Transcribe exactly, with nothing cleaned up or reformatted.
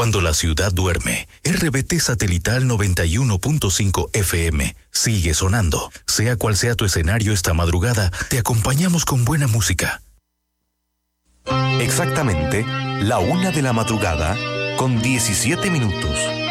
Cuando la ciudad duerme, R B T Satelital noventa y uno punto cinco F M sigue sonando. Sea cual sea tu escenario esta madrugada, te acompañamos con buena música. Exactamente la una de la madrugada con diecisiete minutos.